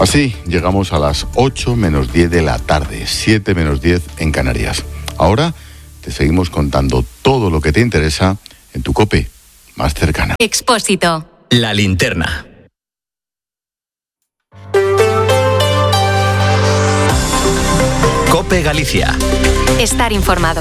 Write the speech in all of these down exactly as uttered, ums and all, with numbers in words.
Así llegamos a las ocho menos diez de la tarde, siete menos diez en Canarias. Ahora te seguimos contando todo lo que te interesa en tu COPE más cercana. Expósito. La linterna. COPE Galicia. Estar informado.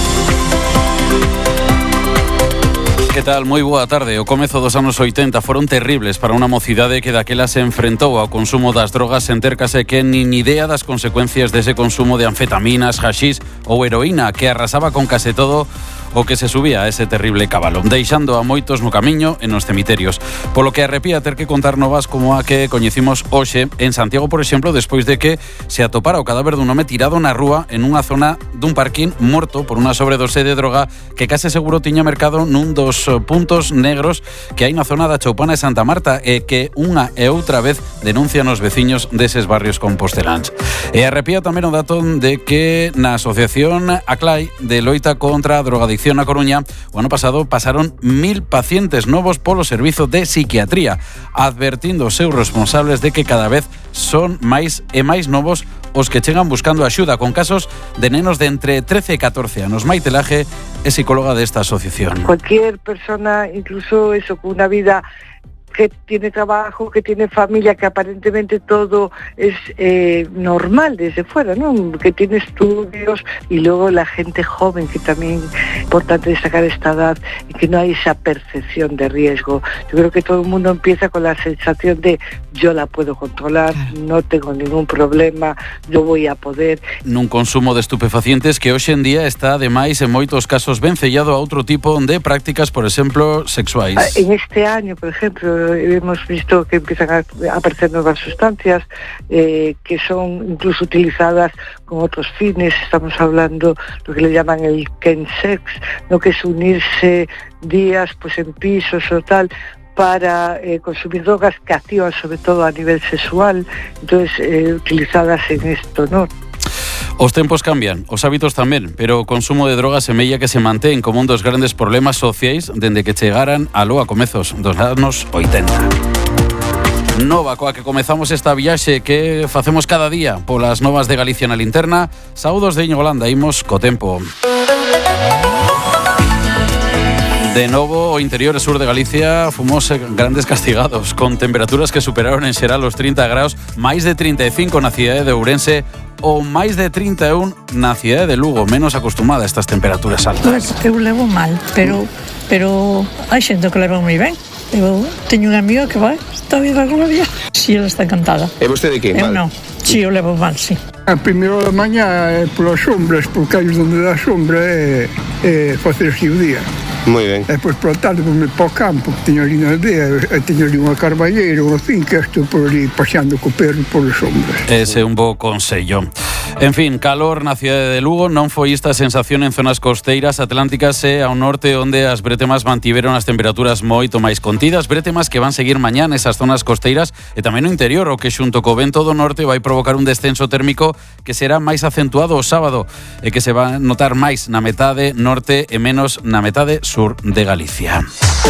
Que tal? Moi boa tarde. O comezo dos anos oitenta foron terribles para unha mocidade que daquela se enfrentou ao consumo das drogas sen ter case que nin idea das consecuencias dese consumo de anfetaminas, haxís ou heroína que arrasaba con case todo o que se subía a ese terrible cabalo, deixando a moitos no camiño e nos cemiterios. Polo que arrepía ter que contar novas como a que coñecimos hoxe en Santiago, por exemplo, despois de que se atopara o cadáver dun home tirado na rúa en unha zona dun parquín morto por unha sobredose de droga que case seguro tiña mercado nun dos puntos negros que hai na zona da Choupana e Santa Marta e que unha e outra vez denuncian os veciños deses barrios composteláns. E arrepía tamén o dato de que na asociación ACLAI de loita contra a drogadicción na Coruña o ano pasado pasaron mil pacientes novos polo servizo de psiquiatría, advertindo os seus responsables de que cada vez son máis e máis novos os que chegan buscando axuda con casos de nenos de entre trece e catorce anos. Maite Laje é psicóloga desta asociación. Cualquier persona, incluso eso, con una vida que tiene trabajo, que tiene familia, que aparentemente todo es eh, normal desde fuera, ¿no? Que tiene estudios, y luego la gente joven, que también es importante destacar esta edad, y que no hay esa percepción de riesgo. Yo creo que todo el mundo empieza con la sensación de yo la puedo controlar, no tengo ningún problema, yo voy a poder. Nun consumo de estupefacientes que hoxe en día está ademais en moitos casos ben sellado a outro tipo de prácticas, por exemplo, sexuais. En este año, por ejemplo, hemos visto que empiezan a aparecer nuevas sustancias eh, que son incluso utilizadas con otros fines. Estamos hablando de lo que le llaman el chemsex, ¿no? Que es unirse días pues en pisos o tal para eh, consumir drogas que activan sobre todo a nivel sexual, entonces eh, utilizadas en esto, ¿no? Os tempos cambian, os hábitos tamén, pero o consumo de drogas semella que se mantén como un dos grandes problemas sociais dende que chegaran aló a comezos dos anos oitenta. Nova coa que comezamos esta viaxe que facemos cada día polas novas de Galicia na linterna. Saúdos de Íñigo Landa, imos co tempo. De novo, o interior e sur de Galicia fomos grandes castigados, con temperaturas que superaron en xeral os trinta graus, máis de trinta e cinco na cidade de Ourense ou máis de trinta e un na cidade de Lugo, menos acostumada a estas temperaturas altas. Pues eu levo mal, pero pero hai xente que leva moi ben. Eu teño unha amiga que vai, está viva a gloria. Si, ela está encantada. E vostede que? Eu non. Si, eu levo mal, si. A primeira da mañá é polas sombras, porque hai onde dá sombra é, é facerse o día. Moi ben. E depois pola tarde vou-me para o campo, que teño ali na aldea, e teño ali unha carballeira, unha finca, estou por ali paseando co perro polas sombras. Ese é un bo consello. En fin, calor na cidade de Lugo, non foi esta sensación en zonas costeiras atlánticas e ao norte, onde as bretemas mantiveron as temperaturas moito máis contidas, bretemas que van seguir mañá nesas zonas costeiras e tamén no interior, o que xunto co vento do norte vai provocar un descenso térmico que será máis acentuado o sábado e que se va a notar máis na metade norte e menos na metade sur de Galicia.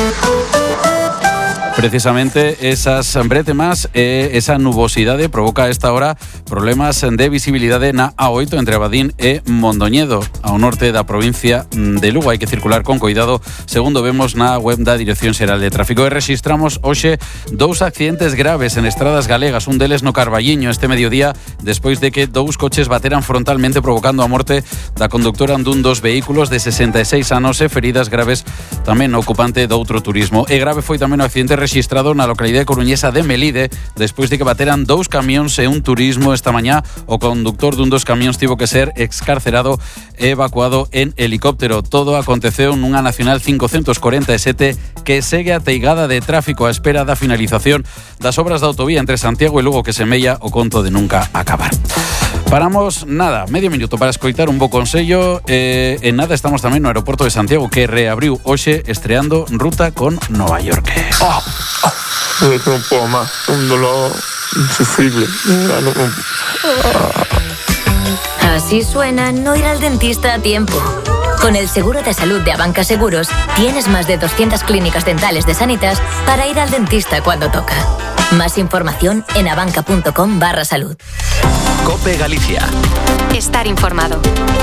Precisamente esas bretemas e esa nubosidade provoca a esta hora problemas de visibilidade na A oito entre Abadín e Mondoñedo, ao norte da provincia de Lugo. Hai que circular con cuidado, segundo vemos na web da Dirección Xeral de Tráfico. E rexistramos hoxe dous accidentes graves en estradas galegas, un deles no Carballiño este mediodía, despois de que dous coches bateran frontalmente provocando a morte da conductora dun dos vehículos de sesenta e seis anos e feridas graves tamén no ocupante do outro turismo. E grave foi tamén o accidente registrado na localidade coruñesa de Melide, despois de que bateran dous camións e un turismo esta mañá. O conductor dun dos camións tivo que ser excarcerado e evacuado en helicóptero. Todo aconteceu nunha Nacional cincocentos corenta e sete que segue ateigada de tráfico á espera da finalización das obras da autovía entre Santiago e Lugo, que semella o conto de nunca acabar. Paramos, nada, medio minuto para escoitar un bo consello. eh, En nada estamos tamén no aeroporto de Santiago, que reabriu hoxe estreando ruta con Nova York. Oh, oh, non podo máis, un dolor insufrible. Así suena no ir al dentista a tiempo. Con el seguro de salud de Abanca Seguros, tienes más de doscientas clínicas dentales de Sanitas para ir al dentista cuando toca. Más información en abanca.com barra salud. COPE Galicia. Estar informado.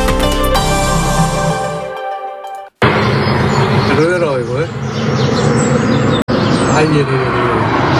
No lo oigo, ¿eh? Ay, ay, ay, ay.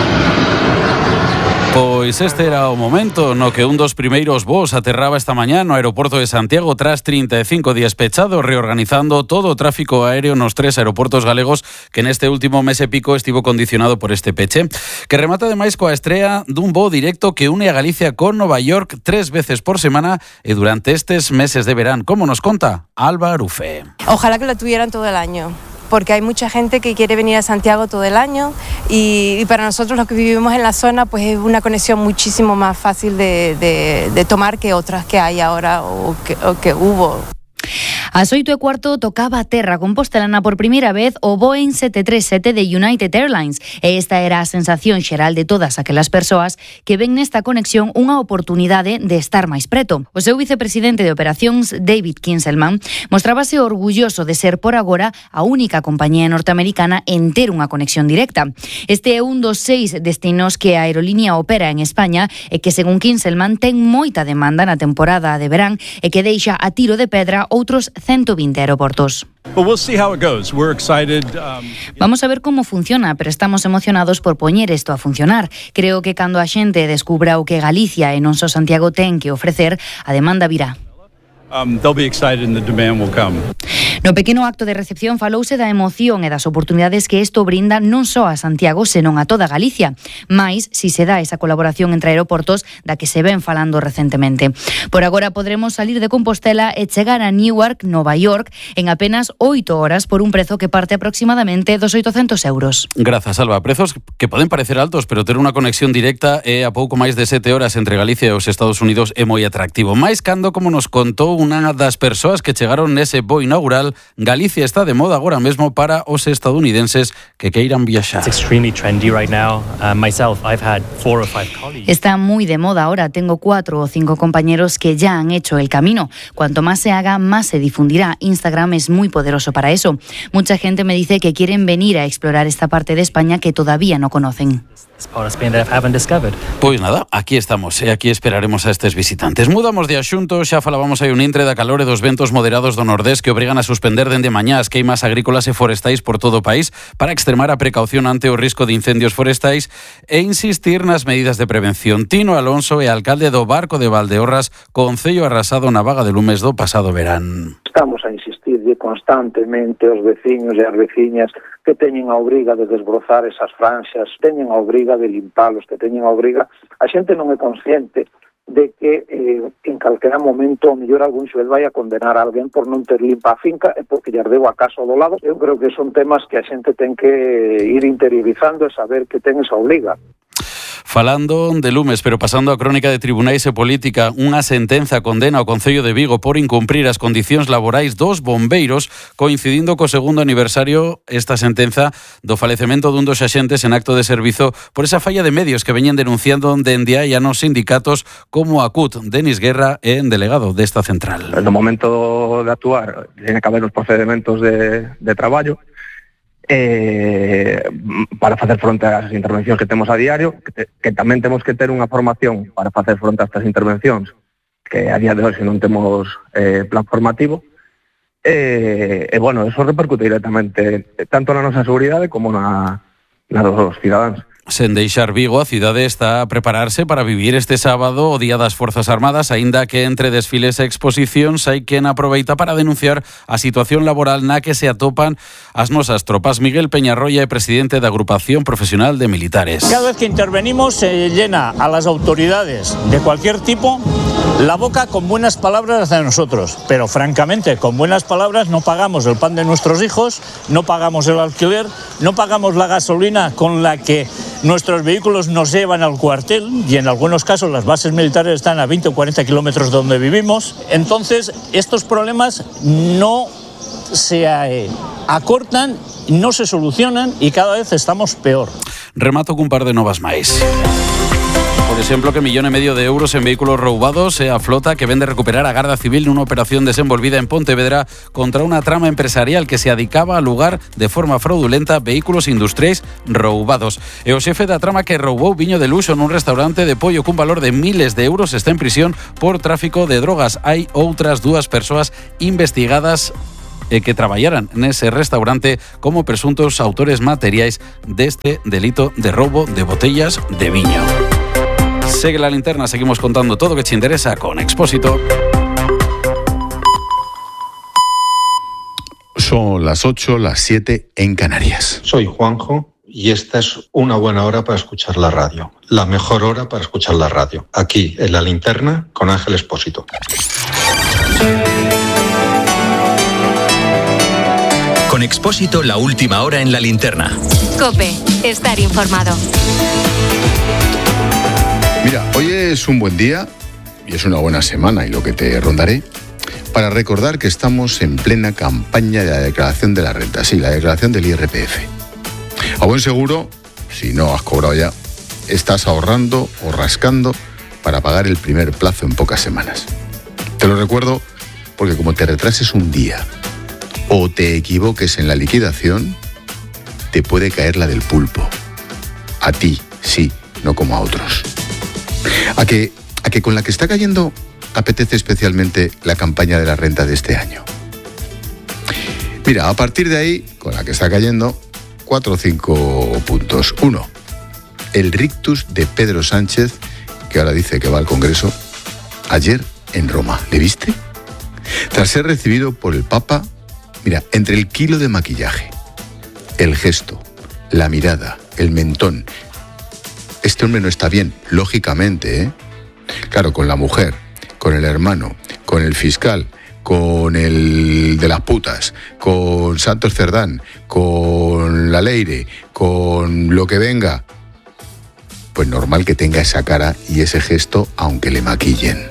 Pois este era o momento no que un dos primeiros voos aterraba esta mañá no aeroporto de Santiago tras trinta e cinco días pechado, reorganizando todo o tráfico aéreo nos tres aeroportos galegos que neste último mes e pico estivo condicionado por este peche, que remata ademais coa estrea dun voo directo que une a Galicia con Nova York tres veces por semana e durante estes meses de verán, como nos conta Alba Arufe. Ojalá que lo tuvieran todo el año, porque hay mucha gente que quiere venir a Santiago todo el año y, y para nosotros los que vivimos en la zona pues es una conexión muchísimo más fácil de, de, de tomar que otras que hay ahora o que, o que hubo. Ás oito e cuarto tocaba a terra compostelana por primeira vez o Boeing sete tres sete de United Airlines e esta era a sensación xeral de todas aquelas persoas que ven nesta conexión unha oportunidade de estar máis preto. O seu vicepresidente de operacións, David Kinselman, mostrábase orgulloso de ser por agora a única compañía norteamericana en ter unha conexión directa. Este é un dos seis destinos que a aerolínea opera en España e que, según Kinselman, ten moita demanda na temporada de verán e que deixa a tiro de pedra outros ciento veinte aeroportos. Vamos a ver como funciona, pero estamos emocionados por poñer isto a funcionar. Creo que cando a xente descubra o que Galicia e non só Santiago ten que ofrecer, a demanda virá. Um, they'll be excited and the demand will come. No pequeno acto de recepción falouse da emoción e das oportunidades que isto brinda non só a Santiago, senón a toda Galicia. Mais, si se dá esa colaboración entre aeroportos da que se ven falando recentemente. Por agora podremos salir de Compostela e chegar a Newark, Nova York, en apenas oito horas por un prezo que parte aproximadamente dos oitocentos euros. Grazas, Alba. Prezos que poden parecer altos, pero ter unha conexión directa e a pouco máis de sete horas entre Galicia e os Estados Unidos é moi atractivo. Mais cando, como nos contou unha das persoas que chegaron nese voo inaugural, Galicia está de moda agora mesmo para os estadounidenses que queiran viaxar. Está moi de moda ahora. Tengo cuatro o cinco compañeros que ya han hecho el camino. Cuanto más se haga, más se difundirá. Instagram es muy poderoso para eso. Mucha gente me dice que quieren venir a explorar esta parte de España que todavía no conocen. Pois nada, aquí estamos e aquí esperaremos a estes visitantes. Mudamos de asunto, xa falábamos hai un intre da calor e dos ventos moderados do nordés que obrigan a suspender dende mañá as queimas agrícolas e forestais por todo o país para extremar a precaución ante o risco de incendios forestais e insistir nas medidas de prevención. Tino Alonso é alcalde do Barco de Valdeorras, concello arrasado na vaga de lumes do pasado verán. Estamos a insistirlle constantemente aos veciños e as veciñas que teñen a obriga de desbrozar esas franxas, teñen a obriga de limpalos, que teñen a obriga. A xente non é consciente de que eh, en calquera momento o mellor algún xuez vai a condenar a alguén por non ter limpa a finca e porque lle ardeu a casa do lado. Eu creo que son temas que a xente ten que ir interiorizando e saber que ten esa obriga. Falando de lumes, pero pasando a crónica de tribunais e política, unha sentenza condena ao Concello de Vigo por incumprir as condicións laborais dos bombeiros, coincidindo co segundo aniversario esta sentenza do falecemento dun dos axentes en acto de servizo por esa falla de medios que veñen denunciando dende hai anos sindicatos como a C U T. Denis Guerra é delegado desta central. No momento de actuar, tiene que haber os procedementos de, de traballo, Eh, para facer fronte ás intervencións que temos a diario, que, te, que tamén temos que ter unha formación para facer fronte a estas intervencións, que a día de hoxe non temos eh, plan formativo, e, e bueno, eso repercute directamente tanto na nosa seguridade como na, na dos cidadáns. Sen deixar Vigo, a cidade está a prepararse para vivir este sábado o Día das Forzas Armadas, aínda que entre desfiles e exposicións hai quen aproveita para denunciar a situación laboral na que se atopan as nosas tropas. Miguel Peñarroya é presidente da Agrupación Profesional de Militares. Cada vez que intervenimos se llena a las autoridades de cualquier tipo la boca con buenas palabras hacia nosotros, pero francamente con buenas palabras no pagamos el pan de nuestros hijos, no pagamos el alquiler, no pagamos la gasolina con la que nuestros vehículos nos llevan al cuartel y en algunos casos las bases militares están a veinte o cuarenta kilómetros de donde vivimos. Entonces estos problemas no se acortan, no se solucionan y cada vez estamos peor. Remato cun par de novas máis. Por exemplo, que millón e medio de euros en vehículos roubados e a flota que vende recuperar a Garda Civil nunha operación desenvolvida en Pontevedra contra unha trama empresarial que se adicaba a alugar de forma fraudulenta vehículos industriais roubados. E o xefe da trama que roubou viño de luxo nun restaurante de pollo cun valor de miles de euros está en prisión por tráfico de drogas. Hai outras dúas persoas investigadas e que traballaran nese restaurante como presuntos autores materiais deste delito de roubo de botellas de viño. Segue la linterna, seguimos contando todo lo que te interesa con Expósito. Son las ocho, las siete en Canarias. Soy Juanjo y esta es una buena hora para escuchar la radio. La mejor hora para escuchar la radio. Aquí, en la linterna, con Ángel Expósito. Con Expósito, la última hora en la linterna. COPE, estar informado. Mira, hoy es un buen día y es una buena semana y lo que te rondaré para recordar que estamos en plena campaña de la declaración de la renta, sí, la declaración del I R P F. A buen seguro, si no has cobrado ya, estás ahorrando o rascando para pagar el primer plazo en pocas semanas. Te lo recuerdo porque como te retrases un día o te equivoques en la liquidación, te puede caer la del pulpo. A ti, sí, no como a otros. A que, a que con la que está cayendo apetece especialmente la campaña de la renta de este año. Mira, a partir de ahí, con la que está cayendo, cuatro o cinco puntos. Uno, el rictus de Pedro Sánchez, que ahora dice que va al Congreso, ayer en Roma. ¿Le viste? Tras ser recibido por el Papa, mira, entre el kilo de maquillaje, el gesto, la mirada, el mentón. Este hombre no está bien, lógicamente, ¿eh? Claro, con la mujer, con el hermano, con el fiscal, con el de las putas, con Santos Cerdán, con la Leire, con lo que venga. Pues normal que tenga esa cara y ese gesto, aunque le maquillen.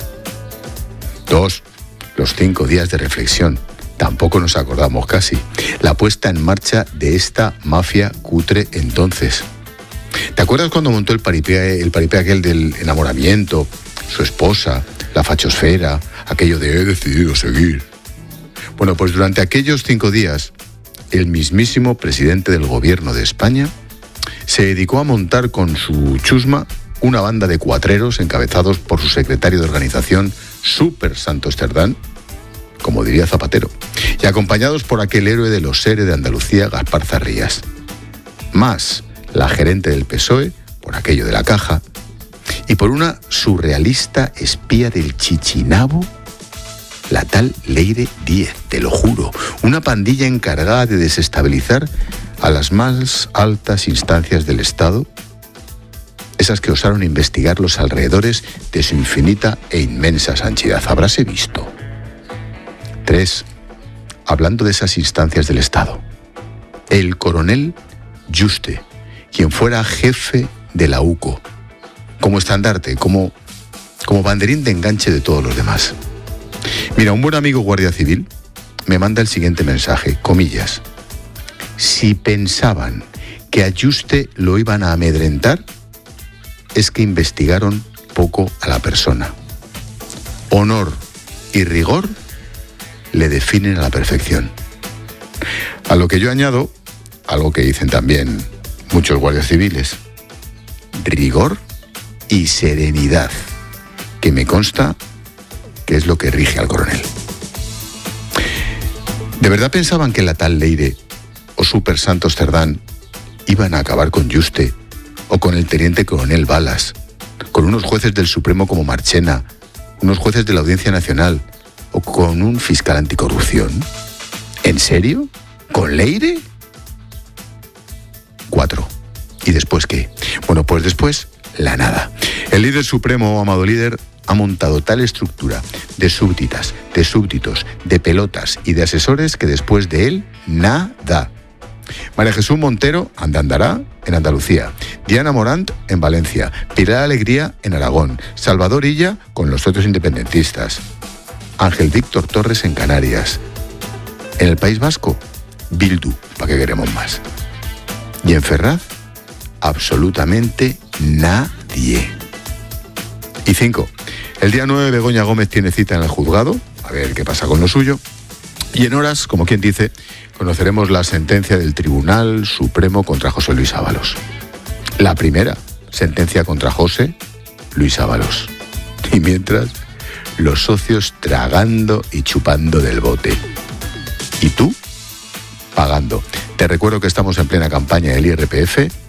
Dos, los cinco días de reflexión. Tampoco nos acordamos casi. La puesta en marcha de esta mafia cutre entonces. ¿Te acuerdas cuando montó el paripé, el paripé aquel del enamoramiento, su esposa, la fachosfera, aquello de he decidido seguir? Bueno, pues durante aquellos cinco días, el mismísimo presidente del gobierno de España se dedicó a montar con su chusma una banda de cuatreros encabezados por su secretario de organización, Súper Santos Cerdán, como diría Zapatero, y acompañados por aquel héroe de los seres de Andalucía, Gaspar Zarrías. Más la gerente del P S O E, por aquello de la caja, y por una surrealista espía del Chichinabo, la tal Leire Díez, te lo juro, una pandilla encargada de desestabilizar a las más altas instancias del Estado, esas que osaron investigar los alrededores de su infinita e inmensa sanchidad. Habráse visto. Tres, hablando de esas instancias del Estado, el coronel Yuste, quien fuera jefe de la U C O, como estandarte, como, como banderín de enganche de todos los demás. Mira, un buen amigo guardia civil me manda el siguiente mensaje, comillas: si pensaban que a Yuste lo iban a amedrentar, es que investigaron poco a la persona. Honor y rigor le definen a la perfección. A lo que yo añado, algo que dicen también muchos guardias civiles: rigor y serenidad, que me consta que es lo que rige al coronel. ¿De verdad pensaban que la tal Leire o Súper Santos Cerdán iban a acabar con Yuste o con el teniente coronel Balas, con unos jueces del Supremo como Marchena, unos jueces de la Audiencia Nacional o con un fiscal anticorrupción? ¿En serio? ¿Con Leire? Cuatro. ¿Y después qué? Bueno, pues después, la nada. El líder supremo, amado líder, ha montado tal estructura de súbditas, de súbditos, de pelotas y de asesores que después de él, nada. María Jesús Montero anda andará en Andalucía, Diana Morant en Valencia, Pilar Alegría en Aragón, Salvador Illa con los otros independentistas, Ángel Víctor Torres en Canarias, en el País Vasco, Bildu, ¿para qué queremos más? Y en Ferraz, absolutamente nadie. Y cinco, el día nueve Begoña Gómez tiene cita en el juzgado, a ver qué pasa con lo suyo, y en horas, como quien dice, conoceremos la sentencia del Tribunal Supremo contra José Luis Ábalos. La primera sentencia contra José Luis Ábalos. Y mientras, los socios tragando y chupando del bote. ¿Y tú? Pagando. Te recuerdo que estamos en plena campaña del I R P F